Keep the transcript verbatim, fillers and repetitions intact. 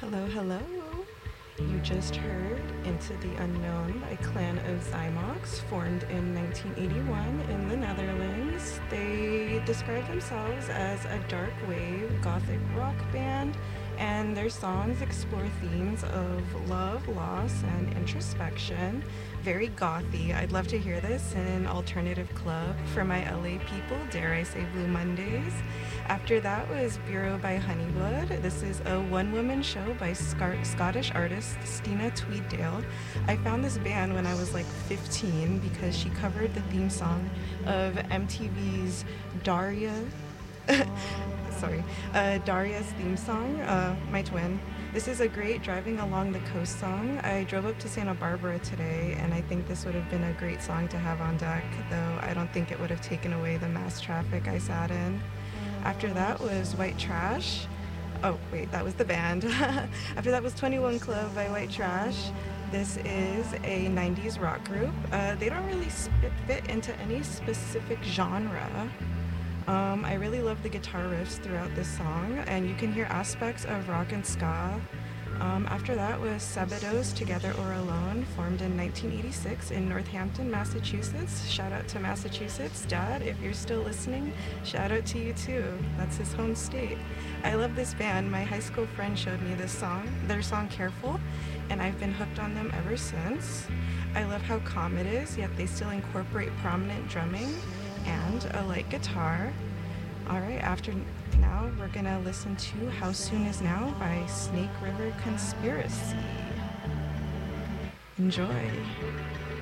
Hello, hello. You just heard Into the Unknown by Clan of Zymox, formed in nineteen eighty-one in the Netherlands. They describe themselves as a dark wave gothic rock band, and their songs explore themes of love, loss, and introspection. Very gothy. I'd love to hear this in an alternative club for my L A people, dare I say Blue Mondays. After that was Bureau by Honeyblood. This is a one-woman show by Scar- Scottish artist Stina Tweeddale. I found this band when I was like fifteen because she covered the theme song of M T V's Daria. Sorry, uh, Daria's theme song, uh, my twin. This is a great driving along the coast song. I drove up to Santa Barbara today, and I think this would have been a great song to have on deck, though I don't think it would have taken away the mass traffic I sat in. After that was White Trash. Oh, wait, that was the band. After that was twenty-one Club by White Trash. This is a nineties rock group. Uh, they don't really spit, fit into any specific genre. Um, I really love the guitar riffs throughout this song, and you can hear aspects of rock and ska. Um, after that was Sebadoes, Together or Alone, formed in nineteen eighty-six in Northampton, Massachusetts. Shout out to Massachusetts. Dad, if you're still listening, shout out to you too. That's his home state. I love this band. My high school friend showed me this song, their song Careful, and I've been hooked on them ever since. I love how calm it is, yet they still incorporate prominent drumming and a light guitar. All right, after now, we're gonna listen to How Soon Is Now by Snake River Conspiracy. Enjoy.